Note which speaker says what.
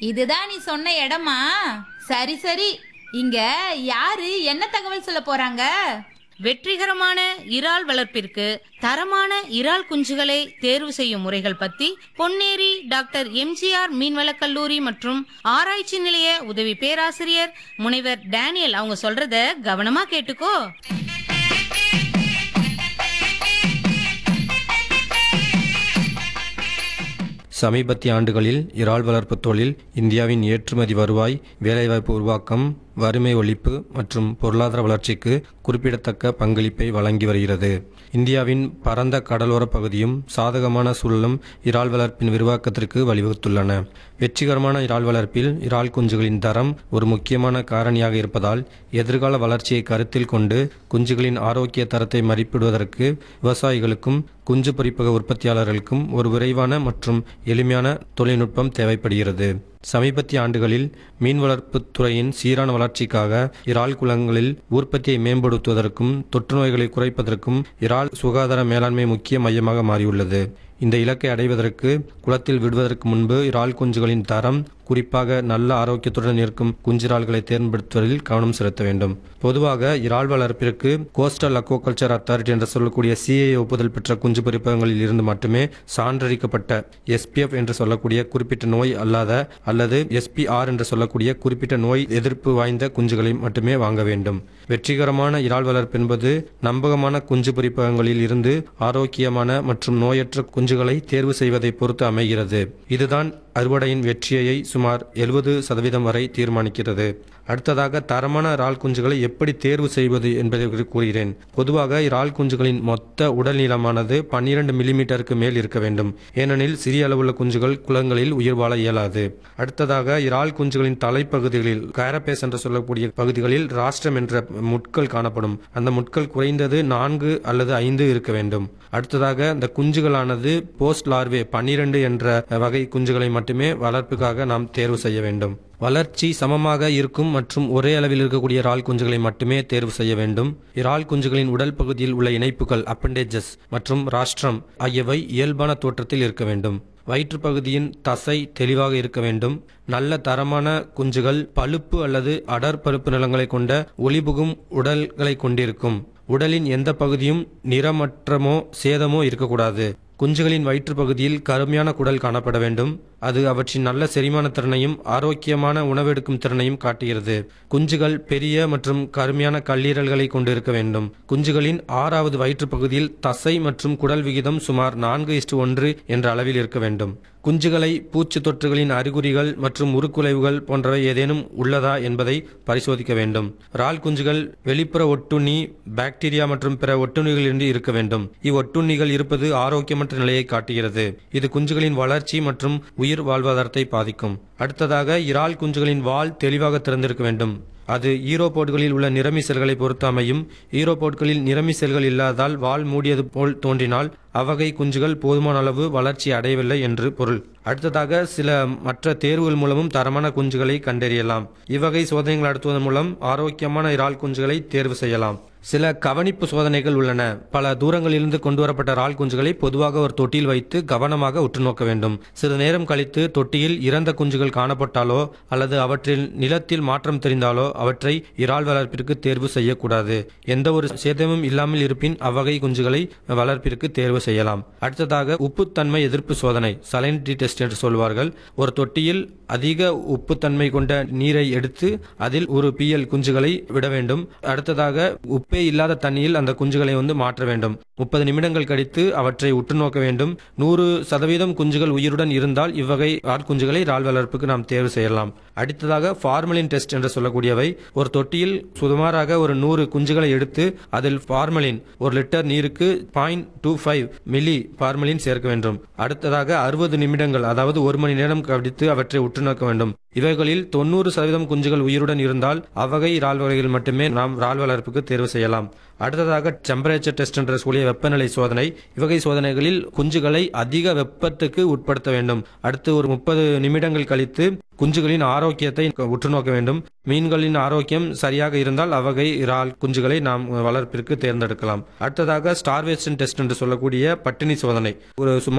Speaker 1: இதுதான் நீ சொன்ன இடமா? சரி சரி. இங்க யாரு என்ன தகவல் சொல்ல போறாங்க?
Speaker 2: வெற்றிகரமான இறால் வளர்ப்பிற்கு தரமான இறால் குஞ்சுகளை தேர்வு செய்யும் முறைகள் பத்தி பொன்னேரி டாக்டர் எம்ஜிஆர் மீன்வளக் கல்லூரி மற்றும் ஆராய்ச்சி நிலைய உதவி பேராசிரியர் முனைவர் டேனியல் அவங்க சொல்றத கவனமா கேட்டுக்கோ.
Speaker 3: சமீபத்திய ஆண்டுகளில் இறால் வளர்ப்பு தொழில் இந்தியாவின் ஏற்றுமதி வருவாய், வேலைவாய்ப்பு உருவாக்கம், வறுமை ஒழிப்பு மற்றும் பொருளாதார வளர்ச்சிக்கு குறிப்பிடத்தக்க பங்களிப்பை வழங்கி வருகிறது. இந்தியாவின் பரந்த கடலோர பகுதியும் சாதகமான சூழலும் இறால் வளர்ப்பின் விரிவாக்கத்திற்கு வழிவகுத்துள்ளன. வெற்றிகரமான இறால் வளர்ப்பில் இறால் குஞ்சுகளின் தரம் ஒரு முக்கியமான காரணியாக இருப்பதால் எதிர்கால வளர்ச்சியை கருத்தில் கொண்டு குஞ்சுகளின் ஆரோக்கிய தரத்தை மதிப்பிடுவதற்கு விவசாயிகளுக்கும் குஞ்சு பொரிப்பக உற்பத்தியாளர்களுக்கும் ஒரு விரைவான மற்றும் எளிமையான தொழில்நுட்பம் தேவைப்படுகிறது. சமீபத்திய ஆண்டுகளில் மீன் வளர்ப்புத் துறையின் சீரான வளர்ச்சிக்காக இறால் குளங்களில் உற்பத்தியை மேம்படுத்துவதற்கும் தொற்று நோய்களை குறைப்பதற்கும் இறால் சுகாதார மேலாண்மை முக்கிய மையமாக மாறியுள்ளது. இந்த இலக்கை அடைவதற்கு குளத்தில் விடுவதற்கு முன்பு இறால் குஞ்சுகளின் தரம், குறிப்பாக நல்ல ஆரோக்கியத்துடன் இருக்கும் குஞ்சிறால்களை தேர்ந்தெடுப்பதில் கவனம் செலுத்த வேண்டும். பொதுவாக இறால் வளர்ப்பிற்கு கோஸ்டல் அக்வாகல்ச்சர் அத்தாரிட்டி என்று சொல்லக்கூடிய CAA ஒப்புதல் பெற்ற குஞ்சு பொரிப்பகங்களில் இருந்து மட்டுமே சான்றளிக்கப்பட்ட SPF என்று சொல்லக்கூடிய குறிப்பிட்ட நோய் அல்லாத அல்லது SPR என்று சொல்லக்கூடிய குறிப்பிட்ட நோய் எதிர்ப்பு வாய்ந்த குஞ்சுகளை மட்டுமே வாங்க வேண்டும். வெற்றிகரமான இறால் வளர்ப்பு என்பது நம்பகமான குஞ்சு பொரிப்பகங்களில் இருந்து ஆரோக்கியமான மற்றும் நோயற்ற குஞ்சுகளை தேர்வு செய்வதை பொறுத்து அமைகிறது. இதுதான் அறுவடையின் வெற்றியை சுமார் 70% வரை தீர்மானிக்கிறது. அடுத்ததாக தரமான இறால் குஞ்சுகளை எப்படி தேர்வு செய்வது என்பதை கூறுகிறேன். பொதுவாக இறால் குஞ்சுகளின் மொத்த உடல் நீளமானது 12 மில்லிமீட்டருக்கு மேல் இருக்க வேண்டும். ஏனெனில் சிறிய அளவுள்ள குஞ்சுகள் குளங்களில் உயிர் வாழ இயலாது. அடுத்ததாக இறால் குஞ்சுகளின் தலைப்பகுதிகளில் காரபேஸ் என்று சொல்லக்கூடிய பகுதிகளில் ராஸ்ட்ரம் என்ற முட்கள் காணப்படும். அந்த முட்கள் குறைந்தது 4 அல்லது 5 இருக்க வேண்டும். அடுத்ததாக இந்த குஞ்சுகளானது போஸ்ட் லார்வே 12 என்ற வகை குஞ்சுகளை மட்டுமே வளர்ப்புக்காக நாம் தேர்வு செய்ய வேண்டும். வளர்ச்சி சமமாக இருக்கும் மற்றும் ஒரே அளவில் இருக்கக்கூடிய இறால் குஞ்சுகளை மட்டுமே தேர்வு செய்ய வேண்டும். இறால் குஞ்சுகளின் உடல் பகுதியில் உள்ள இணைப்புகள் அப்பண்டேஜஸ் மற்றும் ராஸ்ட்ரம் ஆகியவை இயல்பான தோற்றத்தில் இருக்க வேண்டும். வயிற்றுப்பகுதியின் தசை தெளிவாக இருக்க வேண்டும். நல்ல தரமான குஞ்சுகள் பழுப்பு அல்லது அடர் பழுப்பு நிறங்களை கொண்ட ஒளிபுகும் உடல்களை கொண்டிருக்கும். உடலின் எந்த பகுதியும் நிறமற்றமோ சேதமோ இருக்கக்கூடாது. குஞ்சுகளின் வயிற்று பகுதியில் கருமையான குடல் காணப்பட வேண்டும். அது அவற்றின் நல்ல செரிமான திறனையும் ஆரோக்கியமான உணவெடுக்கும் திறனையும் காட்டுகிறது. குஞ்சுகள் பெரிய மற்றும் கருமையான கல்லீரல்களை கொண்டிருக்க வேண்டும். குஞ்சுகளின் 6வது வயிற்று பகுதியில் தசை மற்றும் குடல் விகிதம் சுமார் 4:1 என்ற அளவில் இருக்க வேண்டும். குஞ்சுகளை பூச்சி தொற்றுகளின் அறிகுறிகள் மற்றும் உருக்குலைவுகள் போன்றவை ஏதேனும் உள்ளதா என்பதை பரிசோதிக்க வேண்டும். இறால் குஞ்சுகள் வெளிப்புற ஒட்டுண்ணி, பாக்டீரியா மற்றும் பிற ஒட்டுண்ணிகளிலிருந்து இருக்க வேண்டும். இவ்வொட்டுண்ணிகள் இருப்பது ஆரோக்கியமற்ற நிலையை காட்டுகிறது. இது குஞ்சுகளின் வளர்ச்சி மற்றும் உயிர் வாழ்வாதாரத்தை பாதிக்கும். அடுத்ததாக இறால் குஞ்சுகளின் வால் தெளிவாக திறந்திருக்க வேண்டும். அது ஈரோபோட்களில் உள்ள நிறமி செல்களை பொறுத்து அமையும். ஈரோபோட்களில் நிறமி செல்கள் இல்லாதால் வால் மூடியது போல் தோன்றினால் அவ்வகை குஞ்சுகள் போதுமான அளவு வளர்ச்சி அடையவில்லை என்று பொருள். அடுத்ததாக சில மற்ற தேர்வுகள் மூலமும் தரமான குஞ்சுகளை கண்டறியலாம். இவ்வகை சோதனைகள் நடத்துவதன் மூலம் ஆரோக்கியமான இறால் குஞ்சுகளை தேர்வு செய்யலாம். சில கவனிப்பு சோதனைகள் உள்ளன. பல தூரங்களிலிருந்து கொண்டுவரப்பட்ட இறால் குஞ்சுகளை பொதுவாக ஒரு தொட்டியில் வைத்து கவனமாக உற்று நோக்க வேண்டும். சிறிது நேரம் கழித்து தொட்டியில் இறந்த குஞ்சுகள் காணப்பட்டாலோ அல்லது அவற்றில் நிலத்தில் மாற்றம் தெரிந்தாலோ அவற்றை இறால் வளர்ப்பிற்கு தேர்வு செய்யக்கூடாது. எந்த ஒரு சேதமும் இல்லாமல் இருப்பின் அவ்வகை குஞ்சுகளை வளர்ப்பிற்கு தேர்வு செய்யலாம். அடுத்ததாக உப்புத்தன்மை எதிர்ப்பு சோதனை, சலைனிட்டி டெஸ்ட் என்று சொல்வார்கள். ஒரு தொட்டியில் அதிக உப்புத்தன்மை கொண்ட நீரை எடுத்து அதில் ஒரு PL குஞ்சுகளை விட வேண்டும். அடுத்ததாக உப்பே இல்லாத தண்ணியில் அந்த குஞ்சுகளை மாற்ற வேண்டும். 30 நிமிடங்கள் கழித்து அவற்றை உற்று நோக்க வேண்டும். 100% குஞ்சுகள் உயிருடன் இருந்தால் இவ்வகை இறால் குஞ்சுகளை இறால் வளர்ப்புக்கு நாம் தேர்வு செய்யலாம். அடுத்ததாக ஃபார்மலின் டெஸ்ட் என்று சொல்லக்கூடியவை. ஒரு தொட்டியில் சுமாராக ஒரு 100 குஞ்சுகளை எடுத்து அதில் ஃபார்மலின் 1 லிட்டர் நீருக்கு 0.25 மில்லி ஃபார்மலின் சேர்க்க வேண்டும். அடுத்ததாக 60 நிமிடங்கள் அதாவது 1 மணி நேரம் கழித்து அவற்றை உற்று நோக்க வேண்டும். இவைகளில் 90% குஞ்சுகள் உயிருடன் இருந்தால் அவ்வகை இறால் வகைகள் மட்டுமே நாம் இறால் வளர்ப்புக்கு தேர்வு செய்யலாம். அடுத்ததாக டெம்பரேச்சர் டெஸ்ட் என்ற கூடிய வெப்பநிலை சோதனை. இவ்வகை சோதனைகளில் குஞ்சுகளை அதிக வெப்பத்துக்கு உட்படுத்த வேண்டும். அடுத்து ஒரு 30 நிமிடங்கள் கழித்து குஞ்சுகளின் ஆரோக்கியத்தை உற்று நோக்க வேண்டும். மீன்களின் ஆரோக்கியம் சரியாக இருந்தால் அவ்வகை இறால் குஞ்சுகளை நாம் வளர்ப்பிற்கு தேர்ந்தெடுக்கலாம். அடுத்ததாக ஸ்டார்வேஷன் டெஸ்ட் என்று சொல்லக்கூடிய பட்டினி சோதனை. ஒரு சுமார்